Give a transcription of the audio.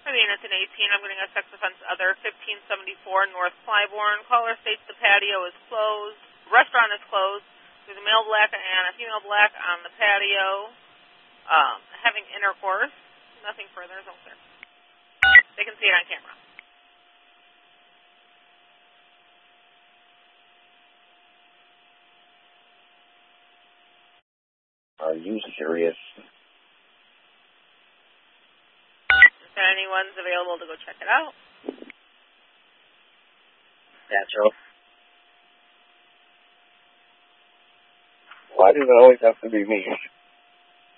Vivian, it's an 18. I'm getting a sex offense other, 1574 North Clybourne. Caller states the patio is closed. The restaurant is closed. There's a male black and a female black on the patio having intercourse. Nothing further is over there. They can see it on camera. Are you serious? If anyone's available to go check it out. Natural. Why does it always have to be me?